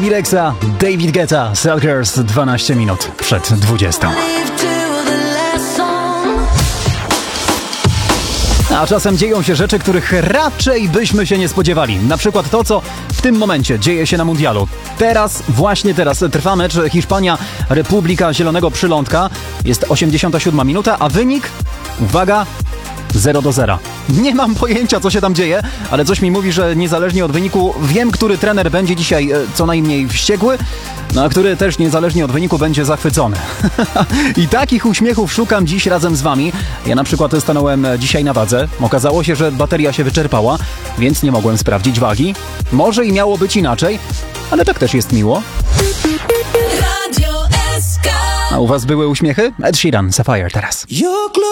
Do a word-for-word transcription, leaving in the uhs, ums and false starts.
Stevie Rexa, David Guetta, Selkers, dwanaście minut przed dwudziestą. A czasem dzieją się rzeczy, których raczej byśmy się nie spodziewali. Na przykład to, co w tym momencie dzieje się na mundialu. Teraz, właśnie teraz trwa mecz Hiszpania, Republika Zielonego Przylądka. Jest osiemdziesiąta siódma minuta, a wynik, uwaga, zero do zera. Nie mam pojęcia, co się tam dzieje, ale coś mi mówi, że niezależnie od wyniku wiem, który trener będzie dzisiaj e, co najmniej wściekły, no a który też niezależnie od wyniku będzie zachwycony. I takich uśmiechów szukam dziś razem z wami. Ja na przykład stanąłem dzisiaj na wadze. Okazało się, że bateria się wyczerpała, więc nie mogłem sprawdzić wagi. Może i miało być inaczej, ale tak też jest miło. A u was były uśmiechy? Ed Sheeran, Sapphire teraz.